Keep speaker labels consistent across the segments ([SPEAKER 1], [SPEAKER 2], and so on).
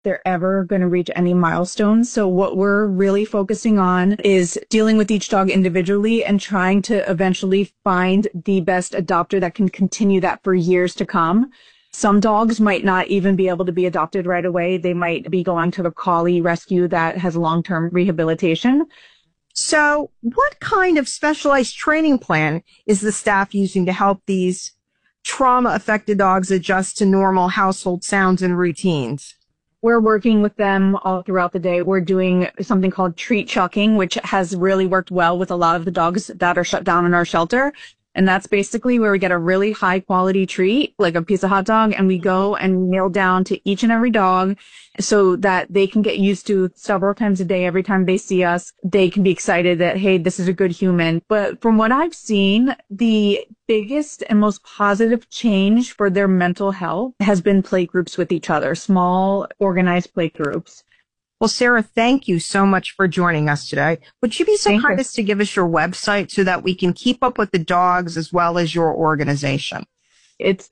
[SPEAKER 1] they're ever going to reach any milestones. So what we're really focusing on is dealing with each dog individually and trying to eventually find the best adopter that can continue that for years to come. Some dogs might not even be able to be adopted right away. They might be going to the collie rescue that has long-term rehabilitation.
[SPEAKER 2] So what kind of specialized training plan is the staff using to help these trauma-affected dogs adjust to normal household sounds and routines?
[SPEAKER 1] We're working with them all throughout the day. We're doing something called treat chucking, which has really worked well with a lot of the dogs that are shut down in our shelter. And that's basically where we get a really high quality treat, like a piece of hot dog, and we go and nail down to each and every dog so that they can get used to several times a day. Every time they see us, they can be excited that, hey, this is a good human. But from what I've seen, the biggest and most positive change for their mental health has been play groups with each other, small organized play groups.
[SPEAKER 2] Well, Sarah, thank you so much for joining us today. Would you be so kind as to give us your website so that we can keep up with the dogs as well as your organization?
[SPEAKER 1] It's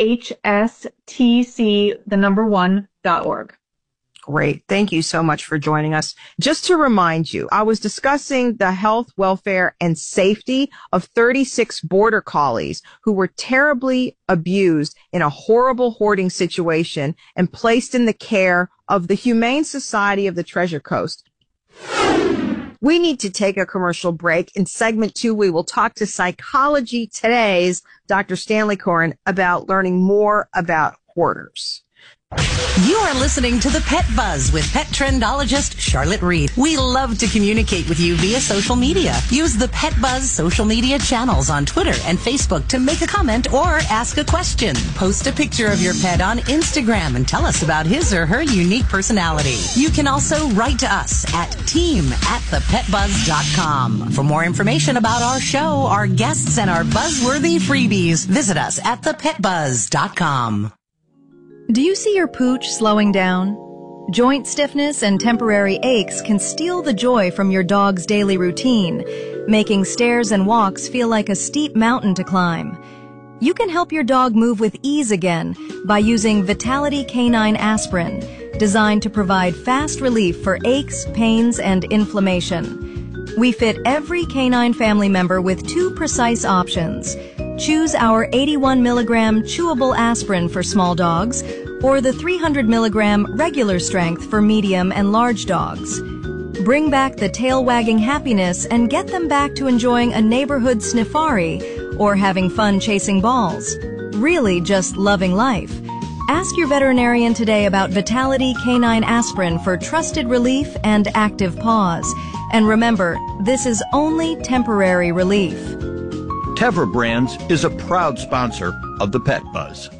[SPEAKER 1] hstc1.org.
[SPEAKER 2] Great. Thank you so much for joining us. Just to remind you, I was discussing the health, welfare, and safety of 36 border collies who were terribly abused in a horrible hoarding situation and placed in the care of the Humane Society of the Treasure Coast. We need to take a commercial break. In segment 2, we will talk to Psychology Today's Dr. Stanley Coren about learning more about hoarders.
[SPEAKER 3] You are listening to The Pet Buzz with pet trendologist Charlotte Reed. We love to communicate with you via social media. Use the Pet Buzz social media channels on Twitter and Facebook to make a comment or ask a question. Post a picture of your pet on Instagram and tell us about his or her unique personality. You can also write to us at team@thepetbuzz.com. For more information about our show, our guests, and our buzzworthy freebies, visit us at thepetbuzz.com.
[SPEAKER 4] Do you see your pooch slowing down? Joint stiffness and temporary aches can steal the joy from your dog's daily routine, making stairs and walks feel like a steep mountain to climb. You can help your dog move with ease again by using Vitality Canine Aspirin, designed to provide fast relief for aches, pains, and inflammation. We fit every canine family member with 2 precise options. Choose our 81 milligram chewable aspirin for small dogs or the 300 milligram regular strength for medium and large dogs. Bring back the tail-wagging happiness and get them back to enjoying a neighborhood sniffari or having fun chasing balls. Really just loving life. Ask your veterinarian today about Vitality Canine Aspirin for trusted relief and active paws. And remember, this is only temporary relief.
[SPEAKER 5] Tevra Brands is a proud sponsor of the Pet Buzz.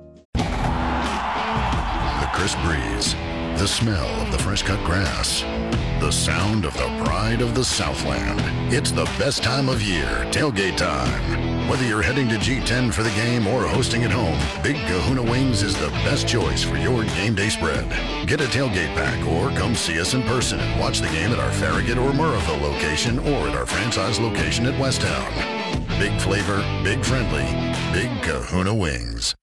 [SPEAKER 6] The crisp breeze, the smell of the fresh-cut grass, the sound of the pride of the Southland. It's the best time of year, tailgate time. Whether you're heading to G10 for the game or hosting at home, Big Kahuna Wings is the best choice for your game day spread. Get a tailgate pack or come see us in person and watch the game at our Farragut or Murrayville location or at our franchise location at Westtown. Big flavor, big friendly, Big Kahuna Wings.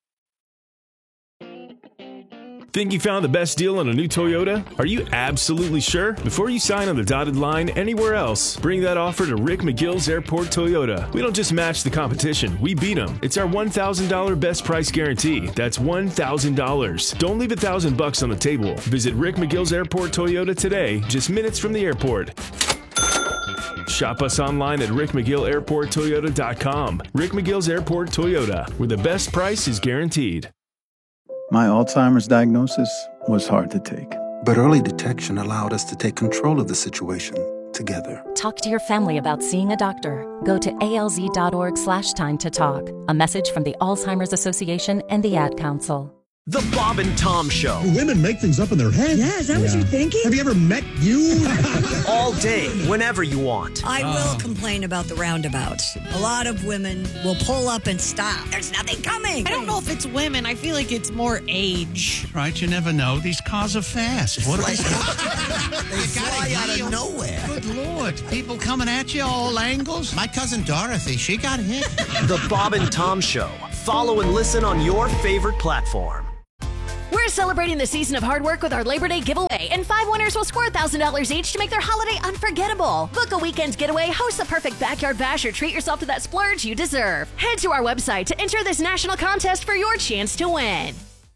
[SPEAKER 7] Think you found the best deal on a new Toyota? Are you absolutely sure? Before you sign on the dotted line anywhere else, bring that offer to Rick McGill's Airport Toyota. We don't just match the competition, we beat them. It's our $1,000 best price guarantee. That's $1,000. Don't leave $1,000 on the table. Visit Rick McGill's Airport Toyota today, just minutes from the airport. Shop us online at rickmcgillairporttoyota.com. Rick McGill's Airport Toyota, where the best price is guaranteed.
[SPEAKER 8] My Alzheimer's diagnosis was hard to take.
[SPEAKER 9] But early detection allowed us to take control of the situation together.
[SPEAKER 10] Talk to your family about seeing a doctor. Go to alz.org/time to talk. A message from the Alzheimer's Association and the Ad Council.
[SPEAKER 11] The Bob and Tom Show.
[SPEAKER 12] Do women make things up in their head?
[SPEAKER 13] Yeah, is that what you're thinking?
[SPEAKER 12] Have you ever met you?
[SPEAKER 11] All day, whenever you want.
[SPEAKER 13] I will complain about the roundabouts. A lot of women will pull up and stop. There's nothing coming.
[SPEAKER 14] I don't know if it's women. I feel like it's more age.
[SPEAKER 15] Right, you never know. These cars are fast. What are they?
[SPEAKER 16] They fly out of nowhere.
[SPEAKER 15] Good Lord. People coming at you all angles. My cousin Dorothy, she got hit.
[SPEAKER 11] The Bob and Tom Show. Follow and listen on your favorite platform.
[SPEAKER 13] We're
[SPEAKER 17] celebrating the season of hard work with our Labor Day giveaway, and 5 winners will score $1,000 each to make their holiday unforgettable. Book a weekend getaway, host the perfect backyard bash, or treat yourself to that splurge you deserve. Head to our website to enter this national contest for your chance to win.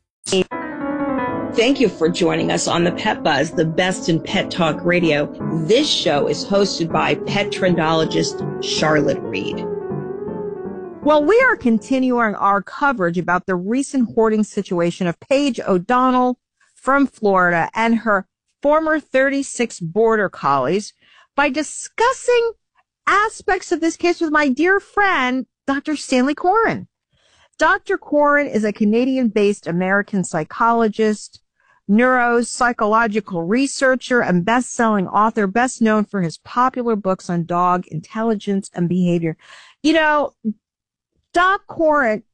[SPEAKER 2] Thank you for joining us on the Pet Buzz, the best in pet talk radio. This show is hosted by pet trendologist Charlotte Reed. Well, we are continuing our coverage about the recent hoarding situation of Paige O'Donnell from Florida and her former 36 border collies by discussing aspects of this case with my dear friend, Dr. Stanley Coren. Dr. Coren is a Canadian-based American psychologist, neuropsychological researcher, and best-selling author, best known for his popular books on dog intelligence and behavior. You know, Doc Coren,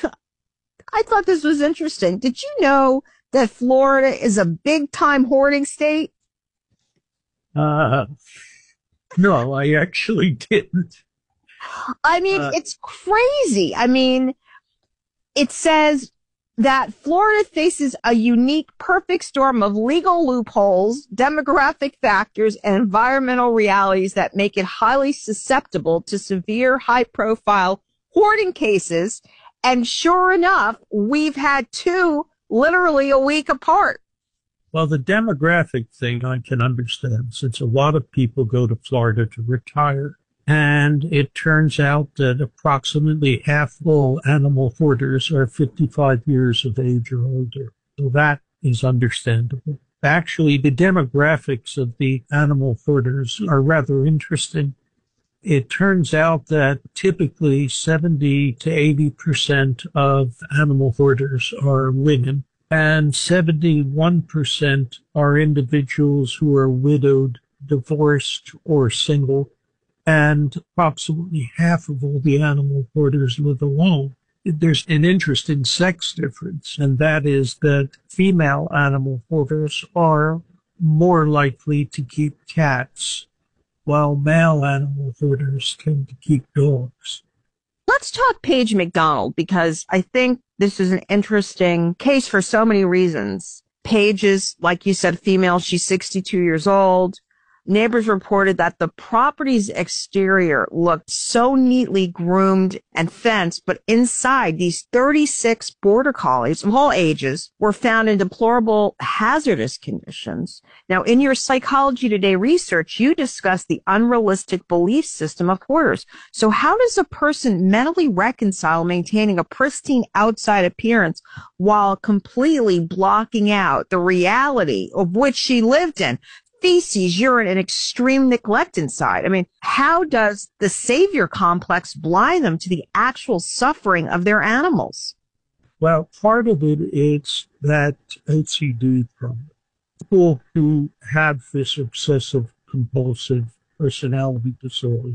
[SPEAKER 2] I thought this was interesting. Did you know that Florida is a big-time hoarding state?
[SPEAKER 18] No, I actually didn't.
[SPEAKER 2] I mean, it's crazy. I mean, it says that Florida faces a unique, perfect storm of legal loopholes, demographic factors, and environmental realities that make it highly susceptible to severe, high-profile hoarding cases. And sure enough, we've had 2 literally a week apart.
[SPEAKER 18] Well, the demographic thing I can understand, since a lot of people go to Florida to retire. And it turns out that approximately half all animal hoarders are 55 years of age or older. So that is understandable. Actually, the demographics of the animal hoarders are rather interesting. It turns out that typically 70 to 80% of animal hoarders are women, and 71% are individuals who are widowed, divorced, or single. And approximately half of all the animal hoarders live alone. There's an interesting sex difference, and that is that female animal hoarders are more likely to keep cats, while male animal hoarders tend to keep dogs.
[SPEAKER 2] Let's talk Paige McDonald, because I think this is an interesting case for so many reasons. Paige is, like you said, female. She's 62 years old. Neighbors reported that the property's exterior looked so neatly groomed and fenced, but inside, these 36 border collies of all ages were found in deplorable, hazardous conditions. Now, in your Psychology Today research, you discussed the unrealistic belief system of hoarders. So how does a person mentally reconcile maintaining a pristine outside appearance while completely blocking out the reality of which she lived in? Feces, urine, and extreme neglect inside. I mean, how does the savior complex blind them to the actual suffering of their animals?
[SPEAKER 18] Well, part of it is that OCD problem. People who have this obsessive compulsive personality disorder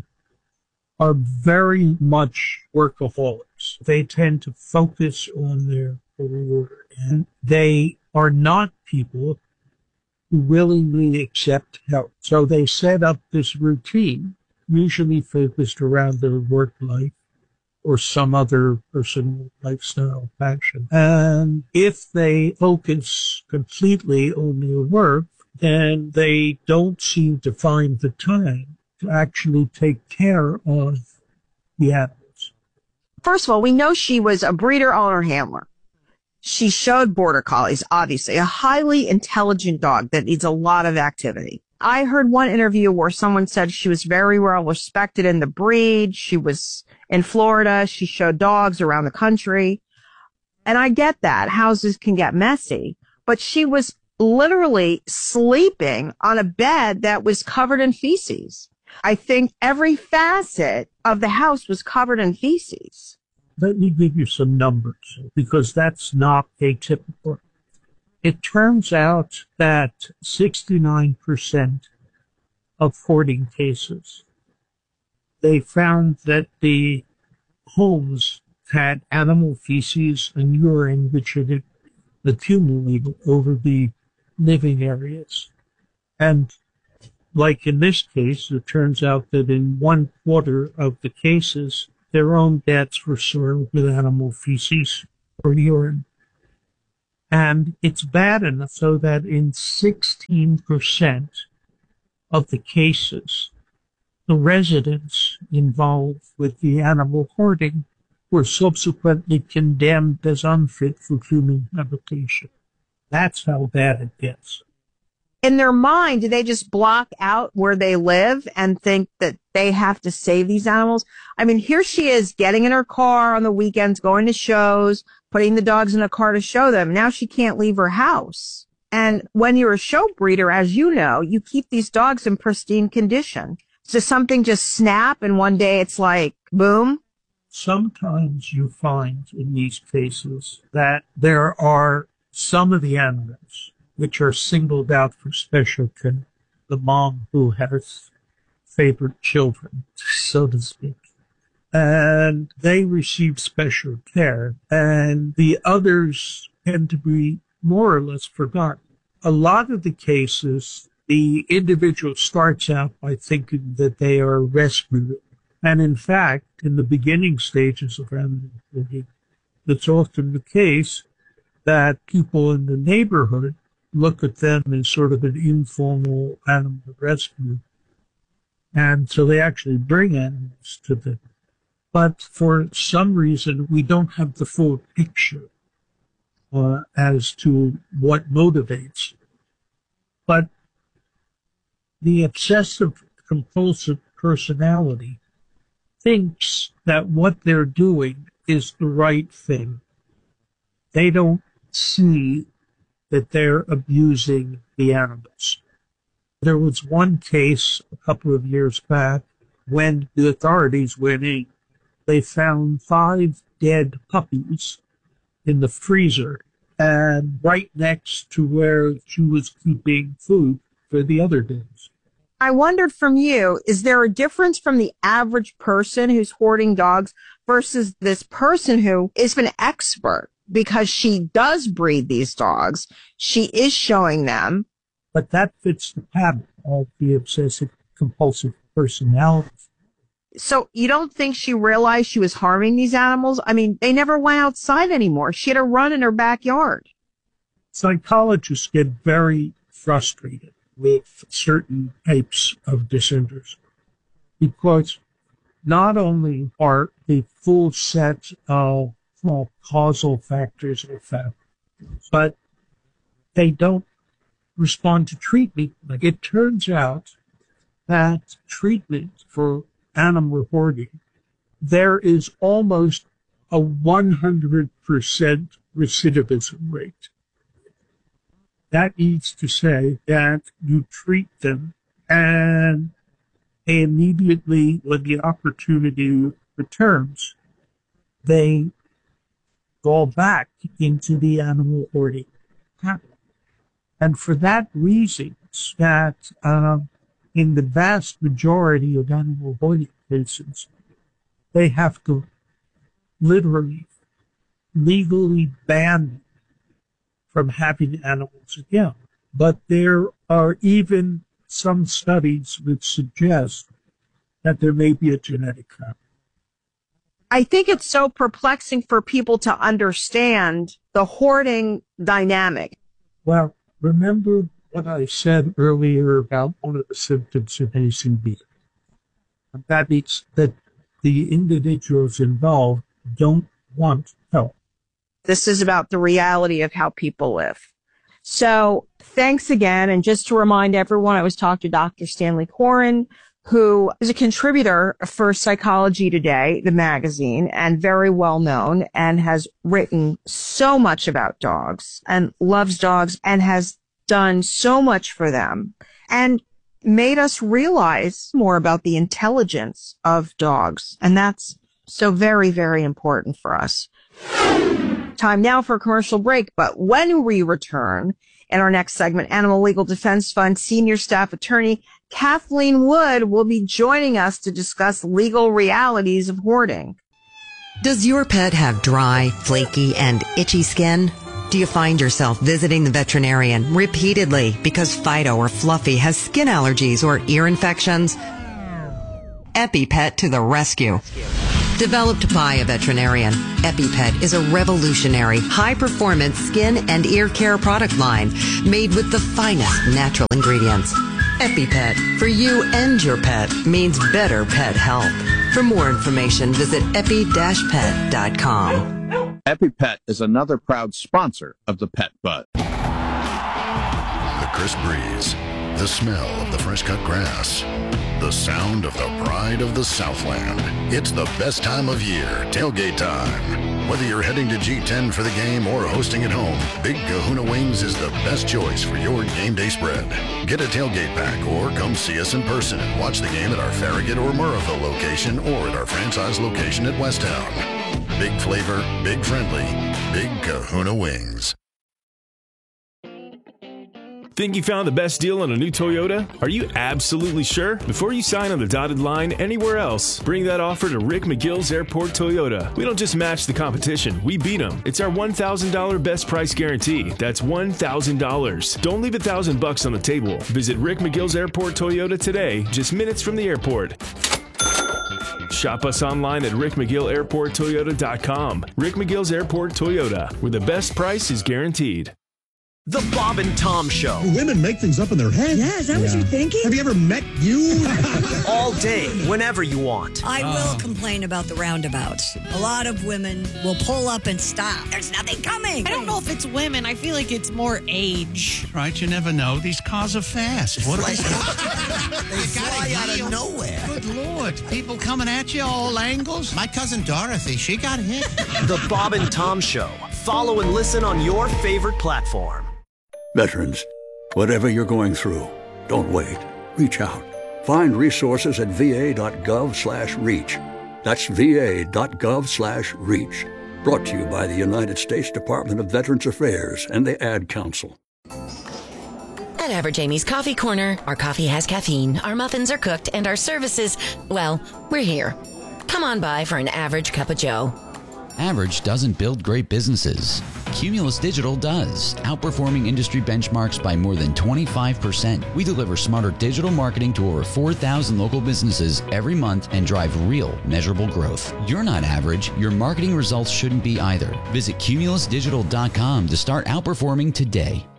[SPEAKER 18] are very much workaholics. They tend to focus on their career, and they are not people who willingly accept help. So they set up this routine, usually focused around their work life or some other personal lifestyle passion. And if they focus completely on their work, then they don't seem to find the time to actually take care of the animals.
[SPEAKER 2] First of all, we know she was a breeder, owner, handler. She showed border collies, obviously, a highly intelligent dog that needs a lot of activity. I heard one interview where someone said she was very well respected in the breed. She was in Florida. She showed dogs around the country. And I get that. Houses can get messy. But she was literally sleeping on a bed that was covered in feces. I think every facet of the house was covered in feces.
[SPEAKER 18] Let me give you some numbers, because that's not atypical. It turns out that 69% of hoarding cases, they found that the homes had animal feces and urine which had accumulated over the living areas. And like in this case, it turns out that in 1/4 of the cases, their own pets were served with animal feces or urine. And it's bad enough so that in 16% of the cases, the residents involved with the animal hoarding were subsequently condemned as unfit for human habitation. That's how bad it gets.
[SPEAKER 2] In their mind, do they just block out where they live and think that they have to save these animals? I mean, here she is getting in her car on the weekends, going to shows, putting the dogs in a car to show them. Now she can't leave her house. And when you're a show breeder, as you know, you keep these dogs in pristine condition. Does something just snap and one day it's like, boom?
[SPEAKER 18] Sometimes you find in these cases that there are some of the animals which are singled out for special care. The mom who has favorite children, so to speak. And they receive special care. And the others tend to be more or less forgotten. A lot of the cases, the individual starts out by thinking that they are rescued. And in fact, in the beginning stages of animal hoarding, it's often the case that people in the neighborhood look at them as sort of an informal animal rescue. And so they actually bring animals to them. But for some reason, we don't have the full picture as to what motivates. But the obsessive compulsive personality thinks that what they're doing is the right thing. They don't see that they're abusing the animals. There was one case a couple of years back when the authorities went in. They found 5 dead puppies in the freezer and right next to where she was keeping food for the other days.
[SPEAKER 2] I wondered from you, is there a difference from the average person who's hoarding dogs versus this person who is an expert because she does breed these dogs? She is showing them.
[SPEAKER 18] But that fits the pattern of the obsessive compulsive personality.
[SPEAKER 2] So you don't think she realized she was harming these animals? I mean, they never went outside anymore. She had a run in her backyard.
[SPEAKER 18] Psychologists get very frustrated with certain types of disorders because not only are the full set of causal factors and factors, but they don't respond to treatment. Like it turns out that treatment for animal hoarding, there is almost a 100% recidivism rate. That means to say that you treat them and immediately when the opportunity returns, they go back into the animal hoarding pattern. And for that reason, that in the vast majority of animal hoarding cases, they have to literally, legally ban them from having animals again. But there are even some studies that suggest that there may be a genetic factor.
[SPEAKER 2] I think it's so perplexing for people to understand the hoarding dynamic.
[SPEAKER 18] Well, remember what I said earlier about one of the symptoms of ACB. And that means that the individuals involved don't want help.
[SPEAKER 2] This is about the reality of how people live. So thanks again. And just to remind everyone, I was talking to Dr. Stanley Coren, who is a contributor for Psychology Today, the magazine, and very well known, and has written so much about dogs and loves dogs and has done so much for them and made us realize more about the intelligence of dogs. And that's so very, very important for us. Time now for a commercial break, but when we return in our next segment, Animal Legal Defense Fund Senior Staff Attorney Kathleen Wood will be joining us to discuss legal realities of hoarding.
[SPEAKER 19] Does your pet have dry, flaky, and itchy skin? Do you find yourself visiting the veterinarian repeatedly because Fido or Fluffy has skin allergies or ear infections? EpiPet to the rescue. Developed by a veterinarian, EpiPet is a revolutionary, high-performance skin and ear care product line made with the finest natural ingredients. EpiPet, for you and your pet, means better pet health. For more information, visit epi-pet.com.
[SPEAKER 5] EpiPet is another proud sponsor of the Pet Buzz.
[SPEAKER 6] The crisp breeze, the smell of the fresh cut grass, the sound of the pride of the Southland. It's the best time of year, tailgate time. Whether you're heading to G10 for the game or hosting at home, Big Kahuna Wings is the best choice for your game day spread. Get a tailgate pack or come see us in person and watch the game at our Farragut or Murrayville location or at our franchise location at Westtown. Big flavor, big friendly, Big Kahuna Wings.
[SPEAKER 7] Think you found the best deal on a new Toyota? Are you absolutely sure? Before you sign on the dotted line anywhere else, bring that offer to Rick McGill's Airport Toyota. We don't just match the competition, we beat them. It's our $1,000 best price guarantee. That's $1,000. Don't leave $1,000 on the table. Visit Rick McGill's Airport Toyota today, just minutes from the airport. Shop us online at rickmcgillairporttoyota.com. Rick McGill's Airport Toyota, where the best price is guaranteed.
[SPEAKER 11] The Bob and Tom Show.
[SPEAKER 12] Women make things up in their head.
[SPEAKER 13] Yeah, is that what you're thinking?
[SPEAKER 12] Have you ever met you?
[SPEAKER 11] All day, whenever you want.
[SPEAKER 13] I will complain about the roundabouts. A lot of women will pull up and stop. There's nothing coming.
[SPEAKER 14] I don't know if it's women. I feel like it's more age.
[SPEAKER 15] Right, you never know. These cars are fast. What are
[SPEAKER 16] They fly out of nowhere.
[SPEAKER 15] Good Lord. People coming at you all angles. My cousin Dorothy, she got hit.
[SPEAKER 11] The Bob and Tom Show. Follow and listen on your favorite platform.
[SPEAKER 20] Veterans, whatever you're going through, don't wait. Reach out. Find resources at va.gov/reach. That's va.gov/reach. Brought to you by the United States Department of Veterans Affairs and the Ad Council.
[SPEAKER 21] At Average Amy's Coffee Corner, our coffee has caffeine, our muffins are cooked, and our services, well, we're here. Come on by for an average cup of joe.
[SPEAKER 22] Average doesn't build great businesses. Cumulus Digital does, outperforming industry benchmarks by more than 25%. We deliver smarter digital marketing to over 4,000 local businesses every month and drive real, measurable growth. You're not average. Your marketing results shouldn't be either. Visit cumulusdigital.com to start outperforming today.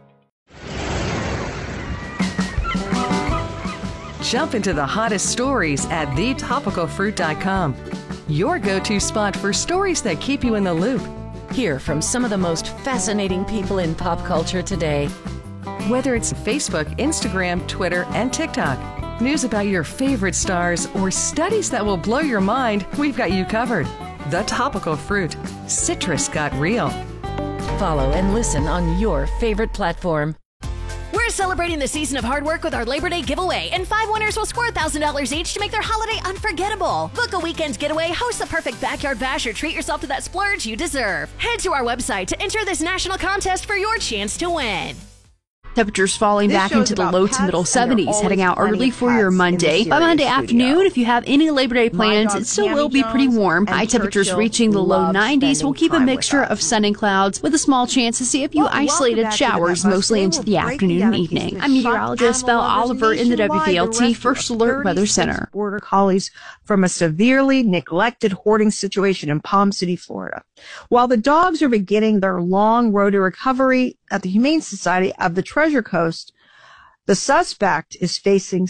[SPEAKER 23] Jump into the hottest stories at thetopicalfruit.com. Your go-to spot for stories that keep you in the loop.
[SPEAKER 10] Hear from some of the most fascinating people in pop culture today.
[SPEAKER 23] Whether it's Facebook, Instagram, Twitter, and TikTok, news about your favorite stars, or studies that will blow your mind, we've got you covered. The Topical Fruit. Citrus got real.
[SPEAKER 10] Follow and listen on your favorite platform.
[SPEAKER 17] We're celebrating the season of hard work with our Labor Day giveaway, and 5 winners will score $1,000 each to make their holiday unforgettable. Book a weekend getaway, host the perfect backyard bash, or treat yourself to that splurge you deserve. Head to our website to enter this national contest for your chance to win.
[SPEAKER 24] Temperatures falling back into the low to middle 70s, heading out early for your Monday. By Monday afternoon, if you have any Labor Day plans, it still will be pretty warm. High temperatures reaching the low 90s will keep a mixture of sun and clouds with a small chance to see a few isolated showers mostly into the afternoon and evening. I'm meteorologist Belle Oliver in the WVLT First Alert Weather Center.
[SPEAKER 2] Border collies from a severely neglected hoarding situation in Palm City, Florida. While the dogs are beginning their long road to recovery at the Humane Society of the Treasure Coast, the suspect is facing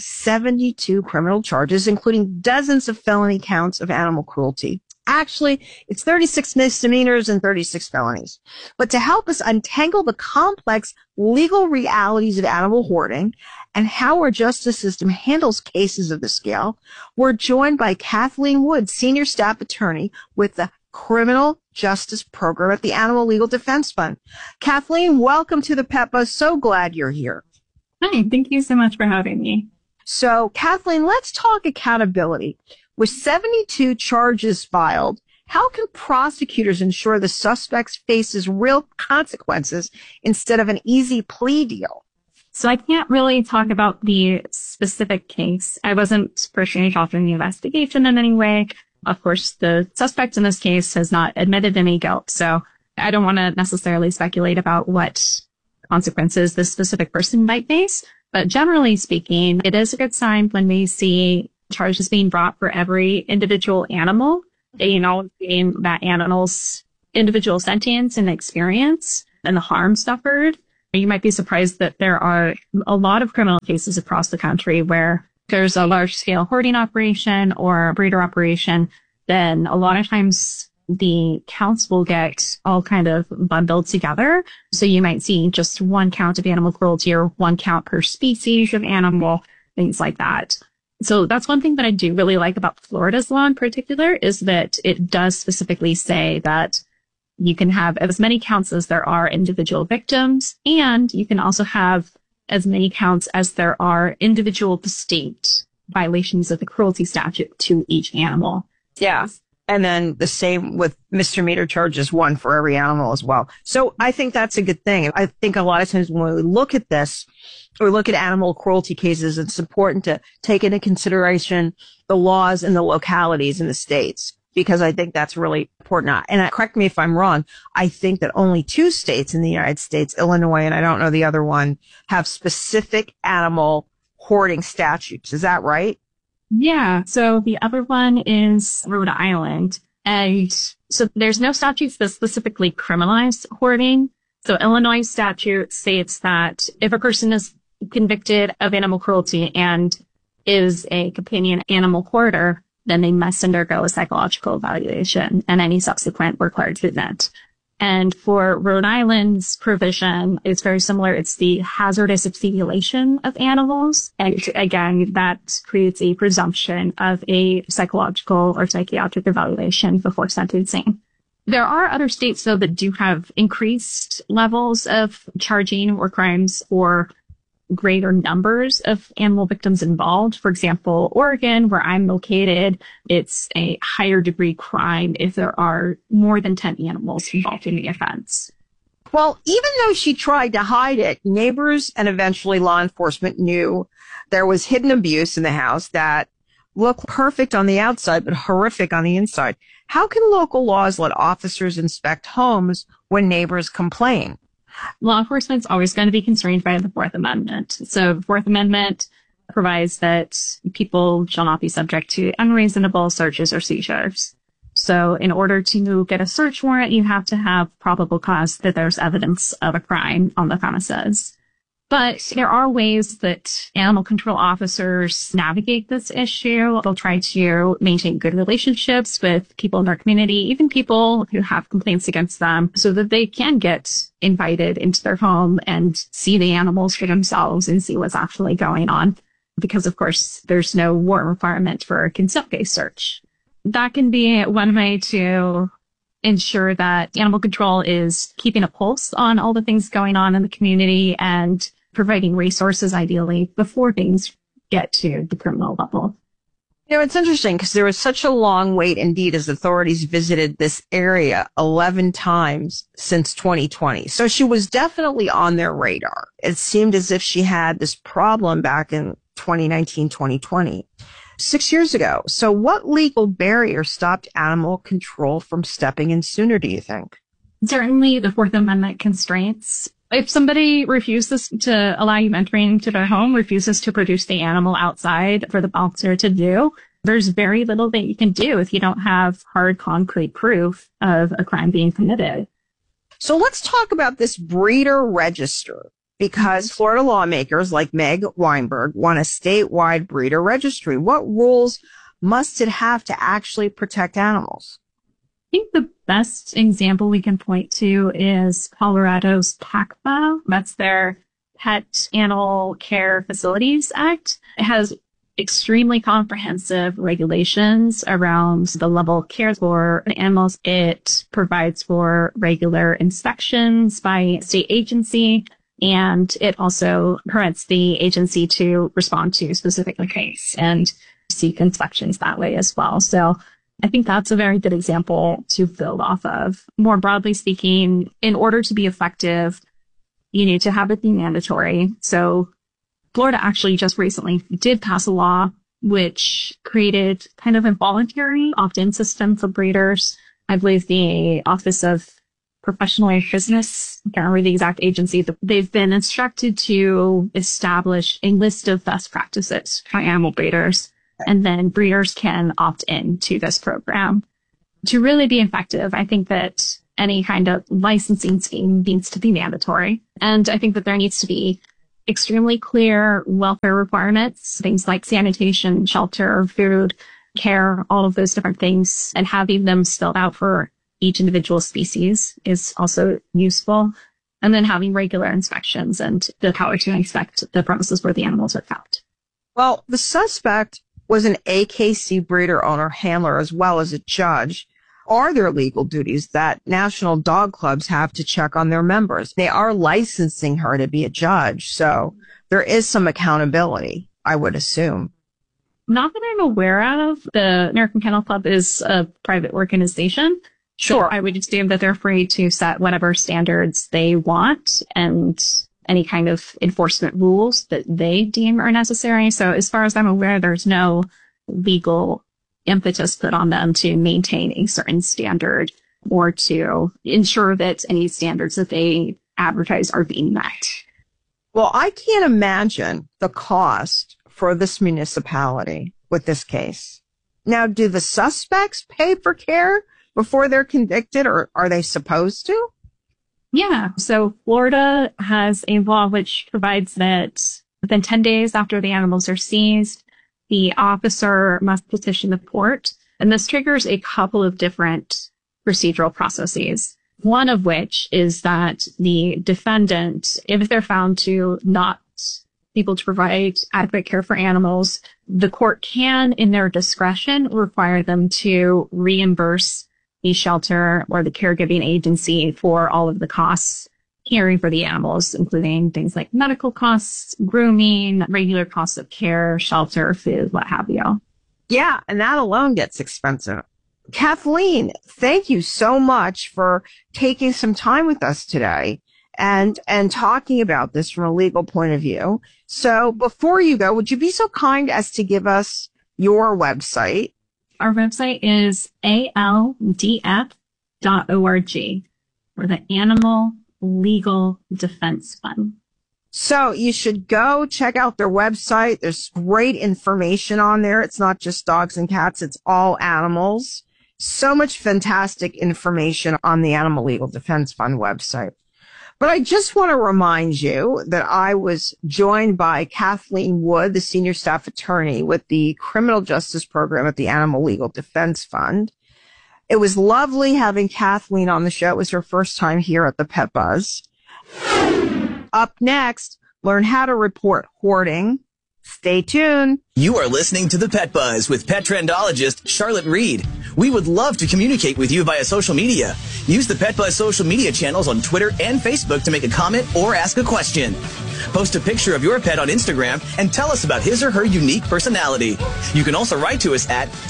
[SPEAKER 2] 72 criminal charges, including dozens of felony counts of animal cruelty. Actually, it's 36 misdemeanors and 36 felonies. But to help us untangle the complex legal realities of animal hoarding and how our justice system handles cases of this scale, we're joined by Kathleen Wood, Senior Staff Attorney with the Criminal Justice Program at the Animal Legal Defense Fund. Kathleen, welcome to the Pet Buzz. So glad you're here.
[SPEAKER 1] Hi, thank you so much for having me.
[SPEAKER 2] So, Kathleen, let's talk accountability. With 72 charges filed, how can prosecutors ensure the suspect faces real consequences instead of an easy plea deal?
[SPEAKER 1] So I can't really talk about the specific case. I wasn't personally involved in the investigation in any way. Of course, the suspect in this case has not admitted any guilt, so I don't want to necessarily speculate about what consequences this specific person might face. But generally speaking, it is a good sign when we see charges being brought for every individual animal
[SPEAKER 3] Seeing that animal's individual sentience and experience and the harm suffered. You might be surprised that there are a lot of criminal cases across the country where there's a large-scale hoarding operation or a breeder operation. Then a lot of times the counts will get all kind of bundled together. So you might see just one count of animal cruelty or one count per species of animal, things like that. So that's one thing that I do really like about Florida's law in particular is that it does specifically say that you can have as many counts as there are individual victims, and you can also have as many counts as there are individual distinct violations of the cruelty statute to each animal.
[SPEAKER 2] Yeah. And then the same with misdemeanor charges, one for every animal as well. So I think that's a good thing. I think a lot of times when we look at this, or look at animal cruelty cases, it's important to take into consideration the laws in the localities in the states, because I think that's really important. And correct me if I'm wrong, I think that only 2 states in the United States, Illinois, and I don't know the other one, have specific animal hoarding statutes. Is that right?
[SPEAKER 3] Yeah. So the other one is Rhode Island. And so there's no statutes that specifically criminalize hoarding. So Illinois statute states that if a person is convicted of animal cruelty and is a companion animal hoarder, then they must undergo a psychological evaluation and any subsequent required treatment. And for Rhode Island's provision, it's very similar. It's the hazardous accumulation of animals. And again, that creates a presumption of a psychological or psychiatric evaluation before sentencing. There are other states, though, that do have increased levels of charging or crimes for greater numbers of animal victims involved. For example, Oregon, where I'm located, it's a higher degree crime if there are more than 10 animals involved in the offense.
[SPEAKER 2] Well, even though she tried to hide it, neighbors and eventually law enforcement knew there was hidden abuse in the house that looked perfect on the outside, but horrific on the inside. How can local laws let officers inspect homes when neighbors complain?
[SPEAKER 3] Law enforcement's always going to be constrained by the Fourth Amendment. So the Fourth Amendment provides that people shall not be subject to unreasonable searches or seizures. So in order to get a search warrant, you have to have probable cause that there's evidence of a crime on the premises. But there are ways that animal control officers navigate this issue. They'll try to maintain good relationships with people in their community, even people who have complaints against them, so that they can get invited into their home and see the animals for themselves and see what's actually going on. Because, of course, there's no warrant requirement for a consent-based search. That can be one way to ensure that animal control is keeping a pulse on all the things going on in the community and providing resources, ideally, before things get to the criminal level.
[SPEAKER 2] You know, it's interesting because there was such a long wait indeed as authorities visited this area 11 times since 2020. So she was definitely on their radar. It seemed as if she had this problem back in 2019, 2020, 6 years ago. So what legal barrier stopped animal control from stepping in sooner, do you think?
[SPEAKER 3] Certainly the Fourth Amendment constraints. If somebody refuses to allow you entering to their home, refuses to produce the animal outside for the officer to do, there's very little that you can do if you don't have hard, concrete proof of a crime being committed.
[SPEAKER 2] So let's talk about this breeder register, because Florida lawmakers like Meg Weinberg want a statewide breeder registry. What rules must it have to actually protect animals?
[SPEAKER 3] I think the best example we can point to is Colorado's PACFA. That's their Pet Animal Care Facilities Act. It has extremely comprehensive regulations around the level of care for animals. It provides for regular inspections by state agency, and it also permits the agency to respond to specific complaints and seek inspections that way as well. So I think that's a very good example to build off of. More broadly speaking, in order to be effective, you need to have it be mandatory. So Florida actually just recently did pass a law which created kind of a voluntary opt-in system for breeders. I believe the Office of Professional Business, I can't remember the exact agency, they've been instructed to establish a list of best practices for animal breeders. And then breeders can opt in to this program. To really be effective, I think that any kind of licensing scheme needs to be mandatory. And I think that there needs to be extremely clear welfare requirements, things like sanitation, shelter, food, care, all of those different things, and having them spelled out for each individual species is also useful. And then having regular inspections and the power to inspect the premises where the animals are kept.
[SPEAKER 2] Well, the suspect was an AKC breeder owner handler as well as a judge. Are there legal duties that national dog clubs have to check on their members? They are licensing her to be a judge, so there is some accountability, I would assume.
[SPEAKER 3] Not that I'm aware of. The American Kennel Club is a private organization. Sure. So I would assume that they're free to set whatever standards they want and any kind of enforcement rules that they deem are necessary. So as far as I'm aware, there's no legal impetus put on them to maintain a certain standard or to ensure that any standards that they advertise are being met.
[SPEAKER 2] Well, I can't imagine the cost for this municipality with this case. Now, do the suspects pay for care before they're convicted, or are they supposed to?
[SPEAKER 3] Yeah. So Florida has a law which provides that within 10 days after the animals are seized, the officer must petition the court. And this triggers a couple of different procedural processes. One of which is that the defendant, if they're found to not be able to provide adequate care for animals, the court can, in their discretion, require them to reimburse the shelter or the caregiving agency for all of the costs caring for the animals, including things like medical costs, grooming, regular costs of care, shelter, food, what have you.
[SPEAKER 2] Yeah, and that alone gets expensive. Kathleen, thank you so much for taking some time with us today and talking about this from a legal point of view. So before you go, would you be so kind as to give us your website?
[SPEAKER 3] Our website is aldf.org, or the Animal Legal Defense Fund.
[SPEAKER 2] So you should go check out their website. There's great information on there. It's not just dogs and cats. It's all animals. So much fantastic information on the Animal Legal Defense Fund website. But I just want to remind you that I was joined by Kathleen Wood, the senior staff attorney with the Criminal Justice Program at the Animal Legal Defense Fund. It was lovely having Kathleen on the show. It was her first time here at the Pet Buzz. Up next, learn how to report hoarding. Stay tuned.
[SPEAKER 11] You are listening to the Pet Buzz with pet trendologist Charlotte Reed. We would love to communicate with you via social media. Use the Pet Buzz social media channels on Twitter and Facebook to make a comment or ask a question. Post a picture of your pet on Instagram and tell us about his or her unique personality. You can also write to us at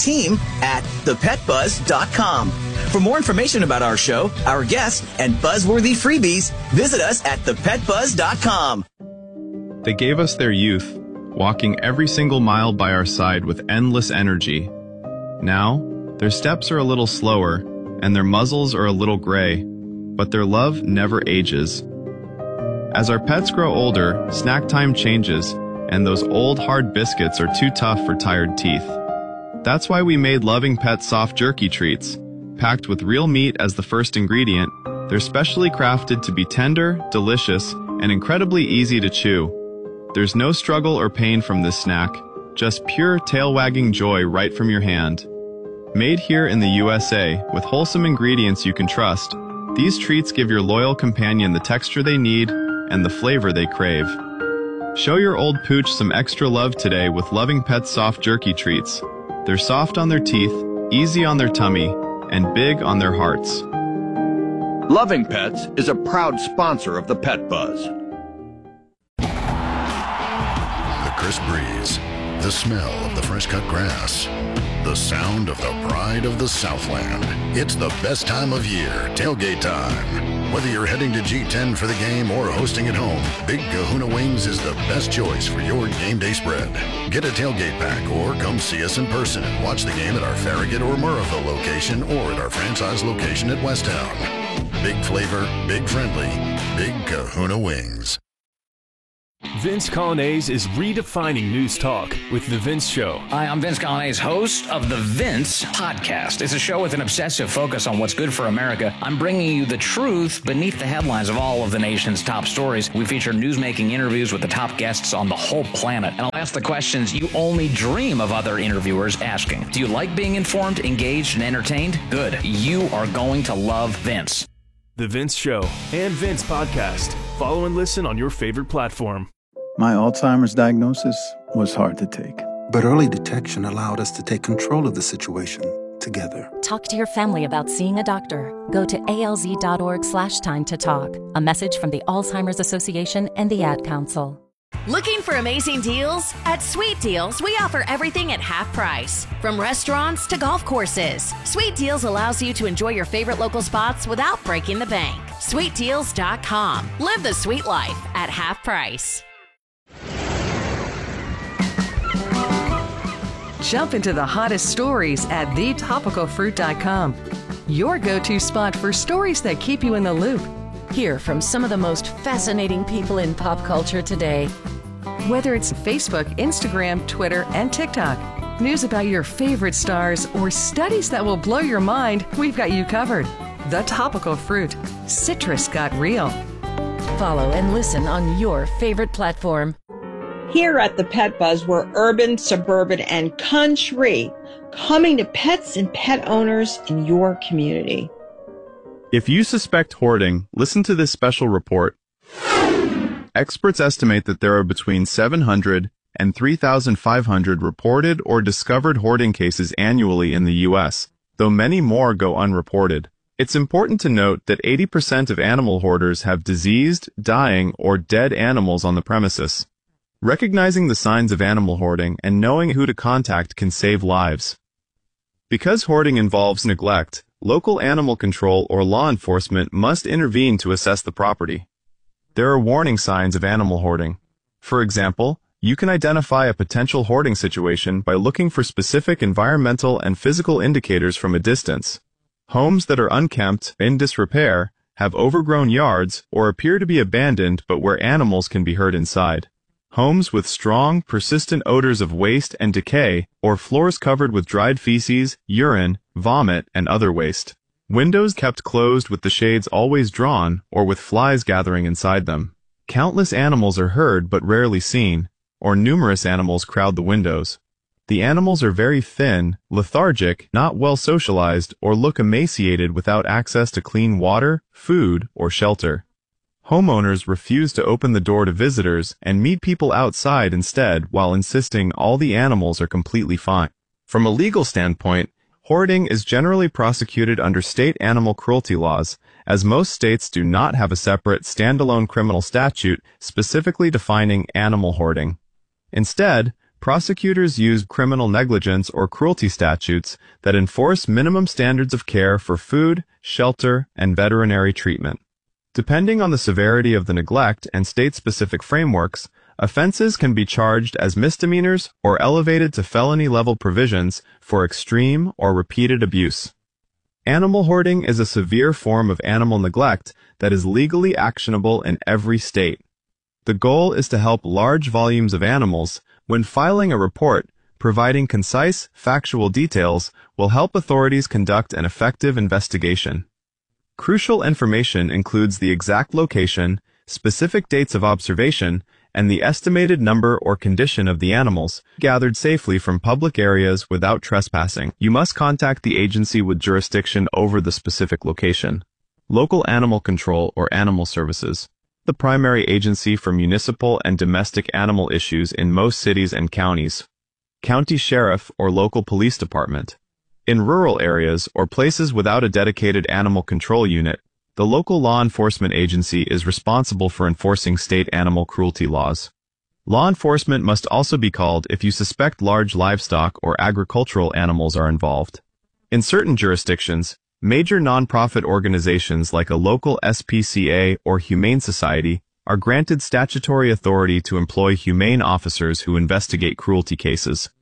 [SPEAKER 11] team@thepetbuzz.com. For more information about our show, our guests, and buzzworthy freebies, visit us at thepetbuzz.com.
[SPEAKER 4] They gave us their youth, walking every single mile by our side with endless energy. Now, their steps are a little slower, and their muzzles are a little gray, but their love never ages. As our pets grow older, snack time changes, and those old hard biscuits are too tough for tired teeth. That's why we made Loving Pets soft jerky treats. Packed with real meat as the first ingredient, they're specially crafted to be tender, delicious, and incredibly easy to chew. There's no struggle or pain from this snack, just pure tail-wagging joy right from your hand. Made here in the USA with wholesome ingredients you can trust, these treats give your loyal companion the texture they need and the flavor they crave. Show your old pooch some extra love today with Loving Pets soft jerky treats. They're soft on their teeth, easy on their tummy, and big on their hearts.
[SPEAKER 5] Loving Pets is a proud sponsor of the Pet Buzz.
[SPEAKER 6] The crisp breeze, the smell of the fresh-cut grass, the sound of the pride of the Southland. It's the best time of year, tailgate time. Whether you're heading to G10 for the game or hosting at home, Big Kahuna Wings is the best choice for your game day spread. Get a tailgate pack or come see us in person and watch the game at our Farragut or Murrayville location or at our franchise location at Westtown. Big flavor, big friendly, Big Kahuna Wings.
[SPEAKER 7] Vince Colonnese is redefining news talk with The Vince Show.
[SPEAKER 8] Hi, I'm Vince Colonnese, host of The Vince Podcast. It's a show with an obsessive focus on what's good for America. I'm bringing you the truth beneath the headlines of all of the nation's top stories. We feature newsmaking interviews with the top guests on the whole planet. And I'll ask the questions you only dream of other interviewers asking. Do you like being informed, engaged, and entertained? Good. You are going to love Vince.
[SPEAKER 7] The Vince Show and Vince Podcast. Follow and listen on your favorite platform.
[SPEAKER 9] My Alzheimer's diagnosis was hard to take.
[SPEAKER 18] But early detection allowed us to take control of the situation together.
[SPEAKER 10] Talk to your family about seeing a doctor. Go to alz.org/time to talk. A message from the Alzheimer's Association and the Ad Council.
[SPEAKER 17] Looking for amazing deals? At Sweet Deals, we offer everything at half price. From restaurants to golf courses, Sweet Deals allows you to enjoy your favorite local spots without breaking the bank. SweetDeals.com. Live the sweet life at half price.
[SPEAKER 23] Jump into the hottest stories at thetopicalfruit.com. Your go-to spot for stories that keep you in the loop.
[SPEAKER 21] Hear from some of the most fascinating people in pop culture today.
[SPEAKER 23] Whether it's Facebook, Instagram, Twitter, and TikTok, news about your favorite stars, or studies that will blow your mind, we've got you covered. The Topical Fruit. Citrus got real.
[SPEAKER 21] Follow and listen on your favorite platform.
[SPEAKER 2] Here at the Pet Buzz, we're urban, suburban, and country, coming to pets and pet owners in your community.
[SPEAKER 4] If you suspect hoarding, listen to this special report. Experts estimate that there are between 700 and 3,500 reported or discovered hoarding cases annually in the U.S., though many more go unreported. It's important to note that 80% of animal hoarders have diseased, dying, or dead animals on the premises. Recognizing the signs of animal hoarding and knowing who to contact can save lives. Because hoarding involves neglect, local animal control or law enforcement must intervene to assess the property. There are warning signs of animal hoarding. For example, you can identify a potential hoarding situation by looking for specific environmental and physical indicators from a distance. Homes that are unkempt, in disrepair, have overgrown yards, or appear to be abandoned but where animals can be heard inside. Homes with strong, persistent odors of waste and decay, or floors covered with dried feces, urine, vomit, and other waste. Windows kept closed with the shades always drawn, or with flies gathering inside them. Countless animals are heard but rarely seen, or numerous animals crowd the windows. The animals are very thin, lethargic, not well socialized, or look emaciated without access to clean water, food, or shelter. Homeowners refuse to open the door to visitors and meet people outside instead while insisting all the animals are completely fine. From a legal standpoint, hoarding is generally prosecuted under state animal cruelty laws, as most states do not have a separate, standalone criminal statute specifically defining animal hoarding. Instead, prosecutors use criminal negligence or cruelty statutes that enforce minimum standards of care for food, shelter, and veterinary treatment. Depending on the severity of the neglect and state-specific frameworks, offenses can be charged as misdemeanors or elevated to felony-level provisions for extreme or repeated abuse. Animal hoarding is a severe form of animal neglect that is legally actionable in every state. The goal is to help large volumes of animals. When filing a report, providing concise, factual details will help authorities conduct an effective investigation. Crucial information includes the exact location, specific dates of observation, and the estimated number or condition of the animals, gathered safely from public areas without trespassing. You must contact the agency with jurisdiction over the specific location. Local Animal Control or Animal Services, the primary agency for municipal and domestic animal issues in most cities and counties. County Sheriff or local police department. In rural areas or places without a dedicated animal control unit, the local law enforcement agency is responsible for enforcing state animal cruelty laws. Law enforcement must also be called if you suspect large livestock or agricultural animals are involved. In certain jurisdictions, major nonprofit organizations like a local SPCA or Humane Society are granted statutory authority to employ humane officers who investigate cruelty cases.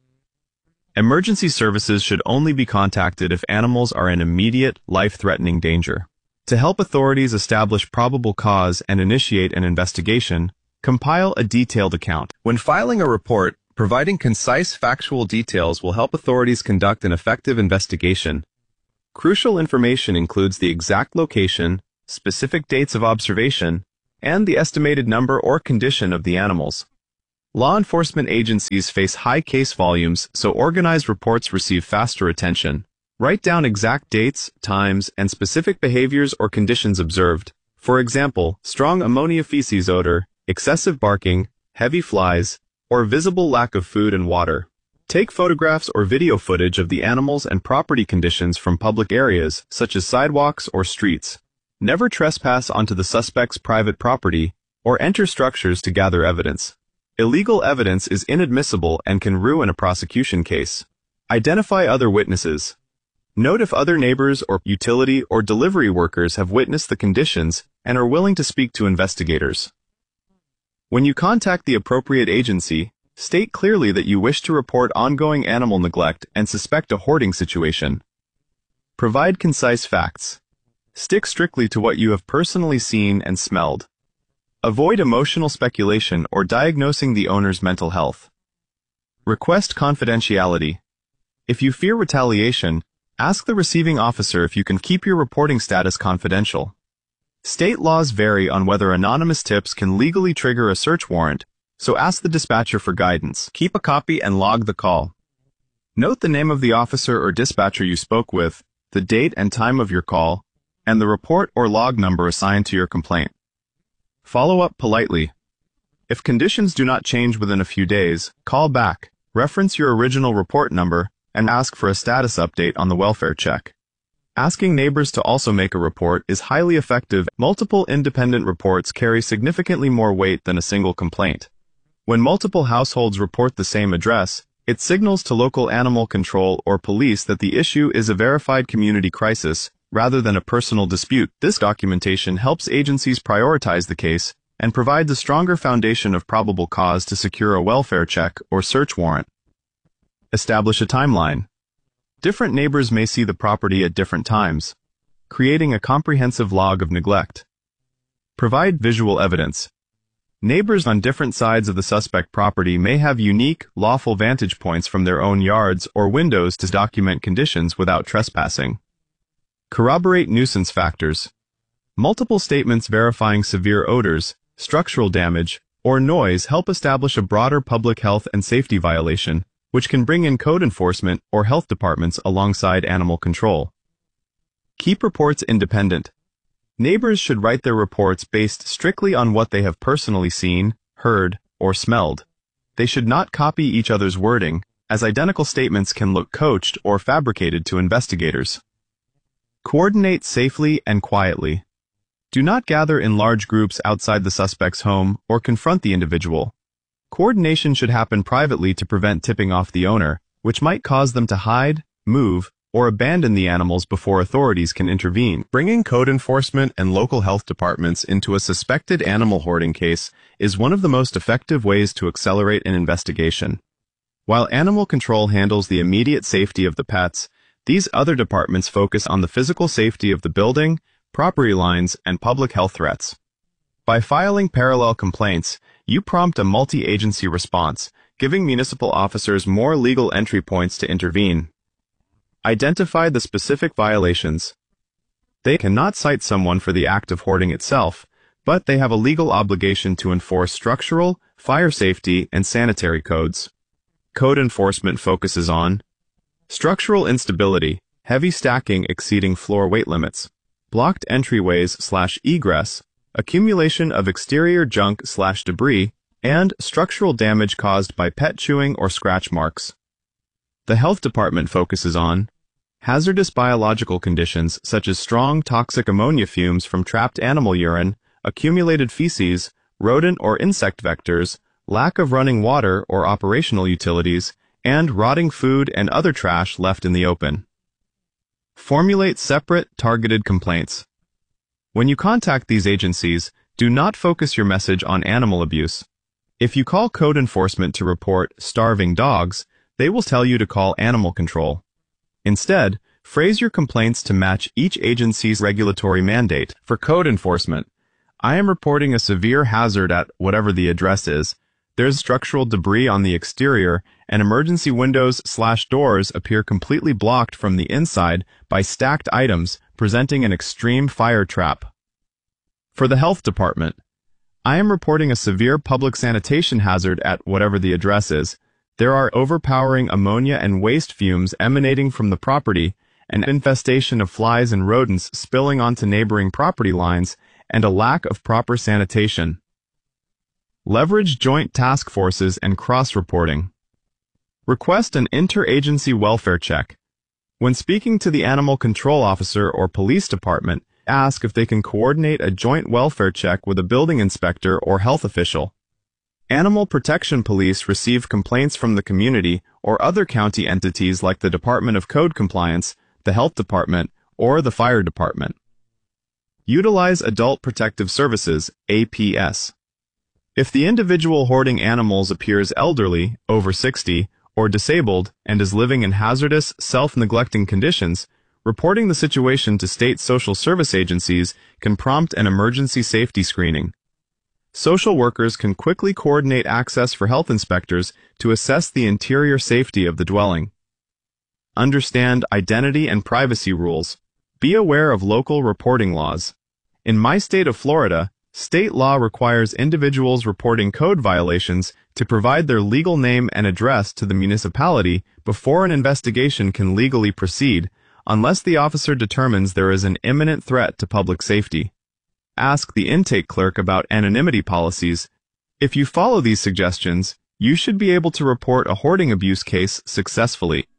[SPEAKER 4] Emergency services should only be contacted if animals are in immediate, life-threatening danger. To help authorities establish probable cause and initiate an investigation, Compile a detailed account. When filing a report, providing concise factual details will help authorities conduct an effective investigation. Crucial information includes the exact location, specific dates of observation, and the estimated number or condition of the animals. Law enforcement agencies face high case volumes, so organized reports receive faster attention. Write down exact dates, times, and specific behaviors or conditions observed. For example, strong ammonia feces odor, excessive barking, heavy flies, or visible lack of food and water. Take photographs or video footage of the animals and property conditions from public areas, such as sidewalks or streets. Never trespass onto the suspect's private property or enter structures to gather evidence. Illegal evidence is inadmissible and can ruin a prosecution case. Identify other witnesses. Note if other neighbors or utility or delivery workers have witnessed the conditions and are willing to speak to investigators. When you contact the appropriate agency, state clearly that you wish to report ongoing animal neglect and suspect a hoarding situation. Provide concise facts. Stick strictly to what you have personally seen and smelled. Avoid emotional speculation or diagnosing the owner's mental health. Request confidentiality. If you fear retaliation, ask the receiving officer if you can keep your reporting status confidential. State laws vary on whether anonymous tips can legally trigger a search warrant, so ask the dispatcher for guidance. Keep a copy and log the call. Note the name of the officer or dispatcher you spoke with, the date and time of your call, and the report or log number assigned to your complaint. Follow up politely. If conditions do not change within a few days, call back, reference your original report number, and ask for a status update on the welfare check. Asking neighbors to also make a report is highly effective. Multiple independent reports carry significantly more weight than a single complaint. When multiple households report the same address, it signals to local animal control or police that the issue is a verified community crisis rather than a personal dispute. This documentation helps agencies prioritize the case and provides a stronger foundation of probable cause to secure a welfare check or search warrant. Establish a timeline. Different neighbors may see the property at different times, creating a comprehensive log of neglect. Provide visual evidence. Neighbors on different sides of the suspect property may have unique, lawful vantage points from their own yards or windows to document conditions without trespassing. Corroborate nuisance factors. Multiple statements verifying severe odors, structural damage, or noise help establish a broader public health and safety violation, which can bring in code enforcement or health departments alongside animal control. Keep reports independent. Neighbors should write their reports based strictly on what they have personally seen, heard, or smelled. They should not copy each other's wording, as identical statements can look coached or fabricated to investigators. Coordinate safely and quietly. Do not gather in large groups outside the suspect's home or confront the individual. Coordination should happen privately to prevent tipping off the owner, which might cause them to hide, move, or abandon the animals before authorities can intervene. Bringing code enforcement and local health departments into a suspected animal hoarding case is one of the most effective ways to accelerate an investigation. While animal control handles the immediate safety of the pets, these other departments focus on the physical safety of the building, property lines, and public health threats. By filing parallel complaints, you prompt a multi-agency response, giving municipal officers more legal entry points to intervene. Identify the specific violations. They cannot cite someone for the act of hoarding itself, but they have a legal obligation to enforce structural, fire safety, and sanitary codes. Code enforcement focuses on structural instability, heavy stacking exceeding floor weight limits, blocked entryways/egress, accumulation of exterior junk/debris, and structural damage caused by pet chewing or scratch marks. The health department focuses on hazardous biological conditions such as strong toxic ammonia fumes from trapped animal urine, accumulated feces, rodent or insect vectors, lack of running water or operational utilities, and rotting food and other trash left in the open. Formulate separate, targeted complaints. When you contact these agencies, do not focus your message on animal abuse. If you call code enforcement to report starving dogs, they will tell you to call animal control. Instead, phrase your complaints to match each agency's regulatory mandate. For code enforcement, I am reporting a severe hazard at whatever the address is. There's structural debris on the exterior, and emergency windows/doors appear completely blocked from the inside by stacked items, presenting an extreme fire trap. For the health department, I am reporting a severe public sanitation hazard at whatever the address is. There are overpowering ammonia and waste fumes emanating from the property, an infestation of flies and rodents spilling onto neighboring property lines, and a lack of proper sanitation. Leverage joint task forces and cross-reporting. Request an interagency welfare check. When speaking to the animal control officer or police department, ask if they can coordinate a joint welfare check with a building inspector or health official. Animal Protection Police receive complaints from the community or other county entities like the Department of Code Compliance, the Health Department, or the Fire Department. Utilize Adult Protective Services, APS. If the individual hoarding animals appears elderly, over 60, or disabled, and is living in hazardous, self-neglecting conditions, reporting the situation to state social service agencies can prompt an emergency safety screening. Social workers can quickly coordinate access for health inspectors to assess the interior safety of the dwelling. Understand identity and privacy rules. Be aware of local reporting laws. In my state of Florida, state law requires individuals reporting code violations to provide their legal name and address to the municipality before an investigation can legally proceed, unless the officer determines there is an imminent threat to public safety. Ask the intake clerk about anonymity policies. If you follow these suggestions, you should be able to report a hoarding abuse case successfully.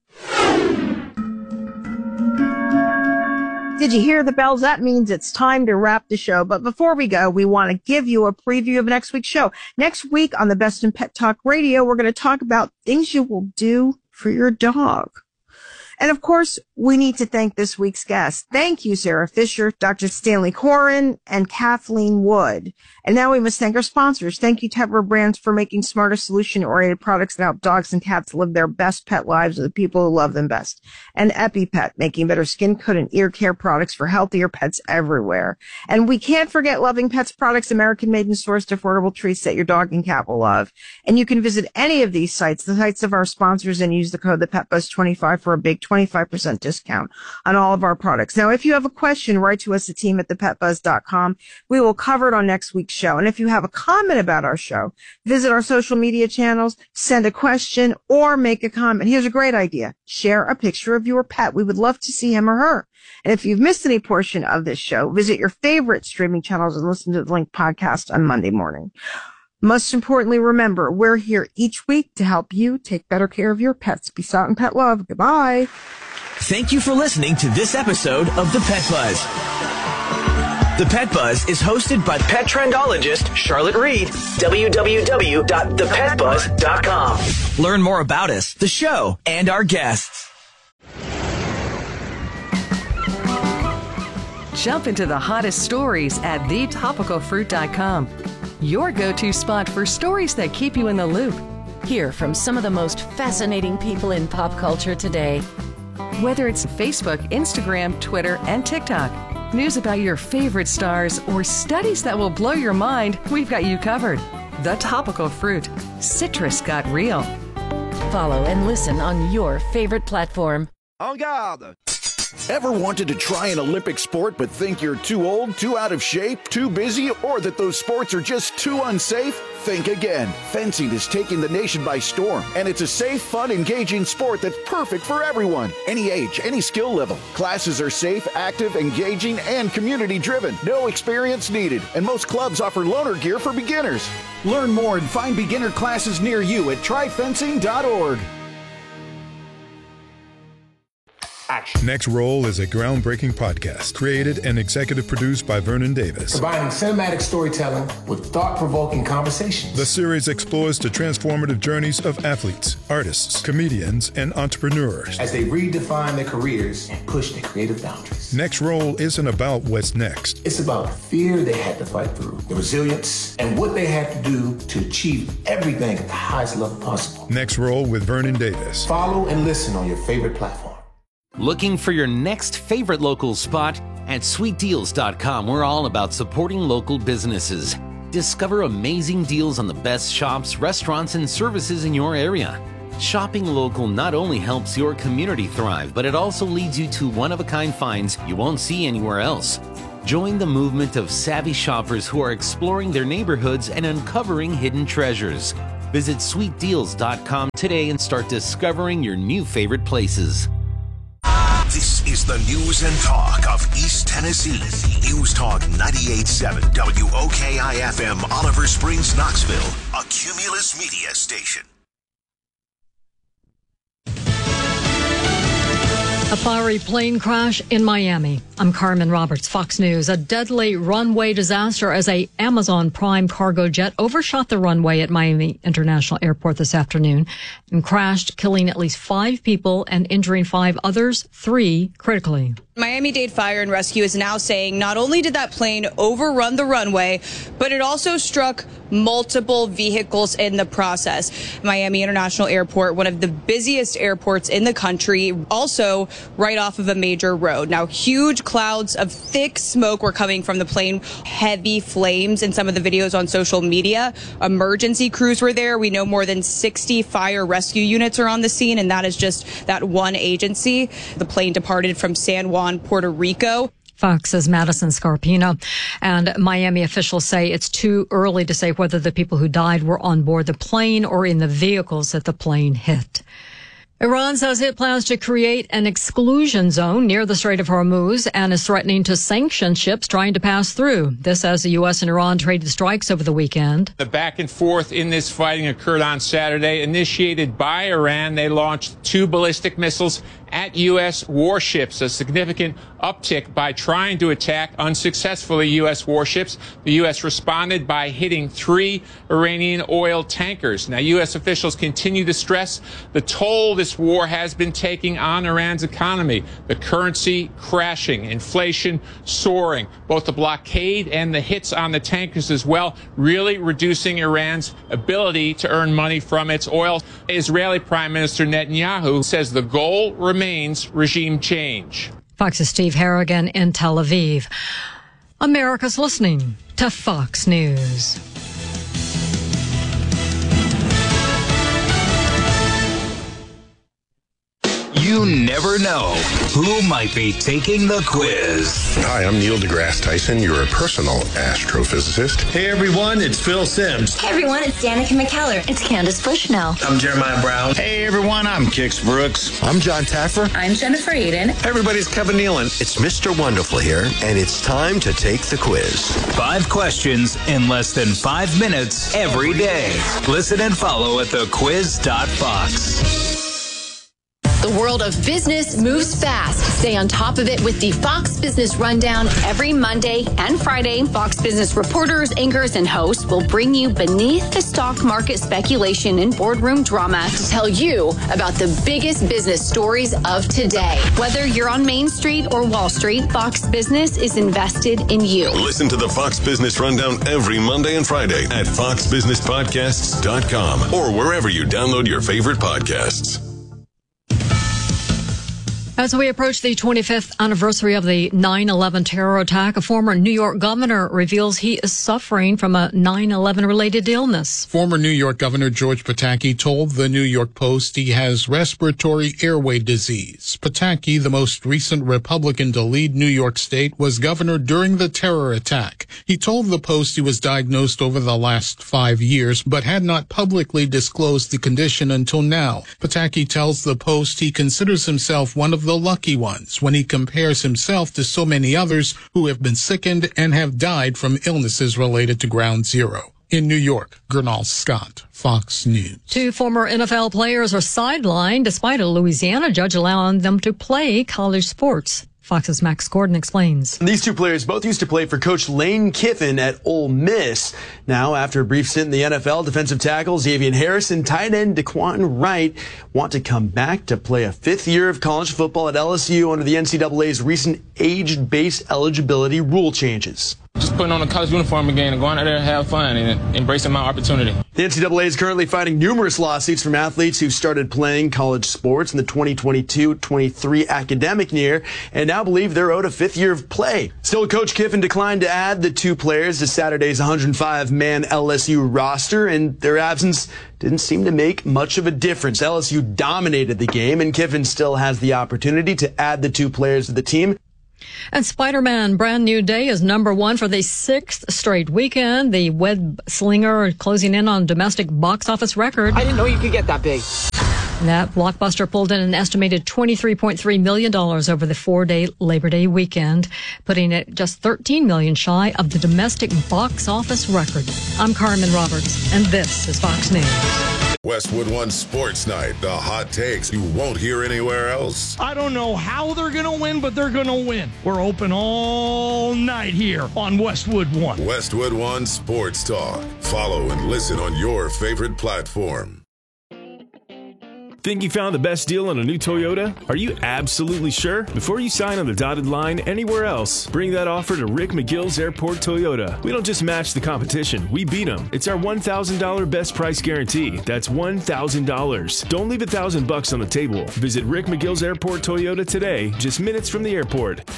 [SPEAKER 2] Did you hear the bells? That means it's time to wrap the show. But before we go, we want to give you a preview of next week's show. Next week on the Best in Pet Talk Radio, we're going to talk about things you will do for your dog. And of course, we need to thank this week's guests. Thank you, Sarah Fisher, Dr. Stanley Coren, and Kathleen Wood. And now we must thank our sponsors. Thank you, Tevra Brands, for making smarter, solution-oriented products that help dogs and cats live their best pet lives with the people who love them best. And EpiPet, making better skin, coat, and ear care products for healthier pets everywhere. And we can't forget Loving Pets products, American-made and sourced affordable treats that your dog and cat will love. And you can visit any of these sites, the sites of our sponsors, and use the code ThePetBuzz25 for a big 25% discount on all of our products. Now, if you have a question, write to us at team@thepetbuzz.com. We will cover it on next week's show. And if you have a comment about our show, visit our social media channels, send a question, or make a comment. Here's a great idea. Share a picture of your pet. We would love to see him or her. And if you've missed any portion of this show, visit your favorite streaming channels and listen to the Link podcast on Monday morning. Most importantly, remember, we're here each week to help you take better care of your pets. Peace out and pet love. Goodbye.
[SPEAKER 11] Thank you for listening to this episode of The Pet Buzz. The Pet Buzz is hosted by pet trendologist Charlotte Reed. www.thepetbuzz.com. Learn more about us, the show, and our guests.
[SPEAKER 23] Jump into the hottest stories at thetopicalfruit.com. Your go-to spot for stories that keep you in the loop.
[SPEAKER 21] Hear from some of the most fascinating people in pop culture today.
[SPEAKER 23] Whether it's Facebook, Instagram, Twitter, and TikTok, news about your favorite stars, or studies that will blow your mind, we've got you covered. The Topical Fruit. Citrus got real.
[SPEAKER 21] Follow and listen on your favorite platform.
[SPEAKER 5] En garde! Ever wanted to try an Olympic sport but think you're too old, too out of shape, too busy, or that those sports are just too unsafe? Think again. Fencing is taking the nation by storm, and it's a safe, fun, engaging sport that's perfect for everyone. Any age, any skill level. Classes are safe, active, engaging, and community-driven. No experience needed, and most clubs offer loaner gear for beginners. Learn more and find beginner classes near you at tryfencing.org.
[SPEAKER 12] Action. Next Roll is a groundbreaking podcast created and executive produced by Vernon Davis.
[SPEAKER 13] Combining cinematic storytelling with thought-provoking conversations.
[SPEAKER 12] The series explores the transformative journeys of athletes, artists, comedians, and entrepreneurs
[SPEAKER 13] as they redefine their careers and push their creative boundaries.
[SPEAKER 12] Next Roll isn't about what's next.
[SPEAKER 13] It's about the fear they had to fight through, the resilience, and what they had to do to achieve everything at the highest level possible.
[SPEAKER 12] Next Roll with Vernon Davis.
[SPEAKER 13] Follow and listen on your favorite platform.
[SPEAKER 14] Looking for your next favorite local spot? At sweetdeals.com, we're all about supporting local businesses. Discover amazing deals on the best shops, restaurants, and services in your area. Shopping local not only helps your community thrive, but it also leads you to one-of-a-kind finds you won't see anywhere else. Join the movement of savvy shoppers who are exploring their neighborhoods and uncovering hidden treasures. Visit sweetdeals.com today and start discovering your new favorite places.
[SPEAKER 15] This is the news and talk of East Tennessee. News Talk 98.7 WOKI-FM, Oliver Springs, Knoxville, a Cumulus Media station.
[SPEAKER 16] A fiery plane crash in Miami. I'm Carmen Roberts, Fox News. A deadly runway disaster as a Amazon Prime cargo jet overshot the runway at Miami International Airport this afternoon and crashed, killing at least 5 people and injuring 5 others, 3 critically.
[SPEAKER 19] Miami-Dade Fire and Rescue is now saying not only did that plane overrun the runway, but it also struck multiple vehicles in the process. Miami International Airport, one of the busiest airports in the country, also right off of a major road. Now, huge clouds of thick smoke were coming from the plane, heavy flames in some of the videos on social media. Emergency crews were there. We know more than 60 fire rescue units are on the scene, and that is just that one agency. The plane departed from San Juan, Puerto Rico.
[SPEAKER 16] Fox's Madison Scarpino. And Miami officials say it's too early to say whether the people who died were on board the plane or in the vehicles that the plane hit. Iran says it plans to create an exclusion zone near the Strait of Hormuz and is threatening to sanction ships trying to pass through. This as the U.S. and Iran traded strikes over the weekend.
[SPEAKER 25] The back and forth in this fighting occurred on Saturday. Initiated by Iran, they launched 2 ballistic missiles at U.S. warships, a significant uptick by trying to attack unsuccessfully U.S. warships. The U.S. responded by hitting 3 Iranian oil tankers. Now, U.S. officials continue to stress the toll this war has been taking on Iran's economy. The currency crashing, inflation soaring, both the blockade and the hits on the tankers as well, really reducing Iran's ability to earn money from its oil. Israeli Prime Minister Netanyahu says the goal remains regime change.
[SPEAKER 16] Fox's Steve Harrigan in Tel Aviv. America's listening to Fox News.
[SPEAKER 15] You never know who might be taking the quiz.
[SPEAKER 26] Hi, I'm Neil deGrasse Tyson, your personal astrophysicist.
[SPEAKER 27] Hey everyone, it's Phil Simms.
[SPEAKER 28] Hey everyone, it's Danica McKellar. It's Candace Bushnell.
[SPEAKER 27] I'm Jeremiah Brown.
[SPEAKER 29] Hey everyone, I'm Kix Brooks.
[SPEAKER 30] I'm John Taffer.
[SPEAKER 28] I'm Jennifer Aiden.
[SPEAKER 29] Hey everybody, it's Kevin Nealon.
[SPEAKER 31] It's Mr. Wonderful here, and it's time to take the quiz.
[SPEAKER 15] 5 questions in less than 5 minutes every day. Listen and follow at thequiz.fox.
[SPEAKER 32] The world of business moves fast. Stay on top of it with the Fox Business Rundown every Monday and Friday. Fox Business reporters, anchors, and hosts will bring you beneath the stock market speculation and boardroom drama to tell you about the biggest business stories of today. Whether you're on Main Street or Wall Street, Fox Business is invested in you.
[SPEAKER 33] Listen to the Fox Business Rundown every Monday and Friday at foxbusinesspodcasts.com or wherever you download your favorite podcasts.
[SPEAKER 16] As we approach the 25th anniversary of the 9/11 terror attack, a former New York governor reveals he is suffering from a 9/11 related illness.
[SPEAKER 34] Former New York Governor George Pataki told the New York Post he has respiratory airway disease. Pataki, the most recent Republican to lead New York State, was governor during the terror attack. He told the Post he was diagnosed over the last 5 years, but had not publicly disclosed the condition until now. Pataki tells the Post he considers himself one of the lucky ones when he compares himself to so many others who have been sickened and have died from illnesses related to Ground Zero. In New York, Gernal Scott, Fox News.
[SPEAKER 16] 2 former NFL players are sidelined despite a Louisiana judge allowing them to play college sports. Fox's Max Gordon explains.
[SPEAKER 35] These 2 players both used to play for Coach Lane Kiffin at Ole Miss. Now, after a brief stint in the NFL, defensive tackle Xavier Harris and tight end Daquan Wright want to come back to play a 5th year of college football at LSU under the NCAA's recent age-based eligibility rule changes.
[SPEAKER 1] Just putting on a college uniform again and going out there and have fun and embracing my opportunity.
[SPEAKER 35] The NCAA is currently fighting numerous lawsuits from athletes who started playing college sports in the 2022-23 academic year and now believe they're owed a fifth year of play. Still, Coach Kiffin declined to add the two players to Saturday's 105-man LSU roster, and their absence didn't seem to make much of a difference. LSU dominated the game, and Kiffin still has the opportunity to add the two players to the team.
[SPEAKER 16] And Spider-Man Brand New Day is number one for the sixth straight weekend. The web slinger closing in on domestic box office record.
[SPEAKER 2] I didn't know you could get that big.
[SPEAKER 16] That blockbuster pulled in an estimated $23.3 million over the 4-day Labor Day weekend, putting it just $13 million shy of the domestic box office record. I'm Carmen Roberts, and this is Fox News.
[SPEAKER 3] Westwood One Sports Night, the hot takes you won't hear anywhere else.
[SPEAKER 4] I don't know how they're going to win, but they're going to win. We're open all night here on Westwood One.
[SPEAKER 3] Westwood One Sports Talk. Follow and listen on your favorite platform.
[SPEAKER 6] Think you found the best deal on a new Toyota? Are you absolutely sure? Before you sign on the dotted line anywhere else, bring that offer to Rick McGill's Airport Toyota. We don't just match the competition, we beat them. It's our $1,000 best price guarantee. That's $1,000. Don't leave $1,000 on the table. Visit Rick McGill's Airport Toyota today, just minutes from the airport.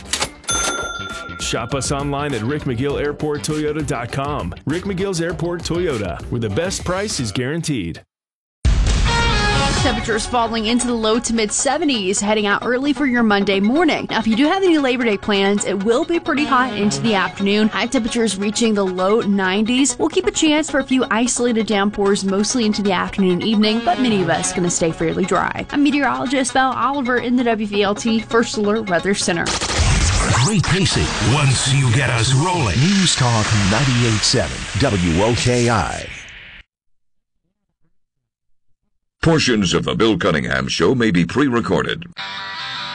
[SPEAKER 6] Shop us online at rickmcgillairporttoyota.com. Rick McGill's Airport Toyota, where the best price is guaranteed.
[SPEAKER 7] Temperatures falling into the low to mid 70s, heading out early for your Monday morning. Now, if you do have any Labor Day plans, it will be pretty hot into the afternoon. High temperatures reaching the low 90s. We'll keep a chance for a few isolated downpours mostly into the afternoon and evening, but many of us going to stay fairly dry. I'm meteorologist Belle Oliver in the WVLT First Alert Weather Center.
[SPEAKER 15] Great pacing once you get us rolling. News Talk 98.7 WOKI.
[SPEAKER 8] Portions of the Bill Cunningham Show may be pre-recorded.